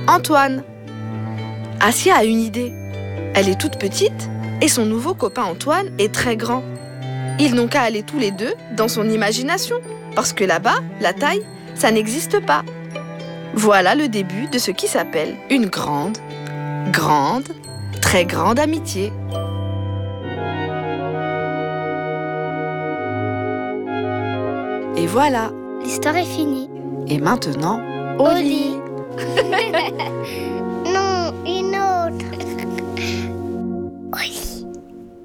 Antoine. Asia a une idée. Elle est toute petite et son nouveau copain Antoine est très grand. Ils n'ont qu'à aller tous les deux dans son imagination, parce que là-bas, la taille, ça n'existe pas. Voilà le début de ce qui s'appelle une grande, très grande amitié. Et voilà. L'histoire est finie. Et maintenant, au lit.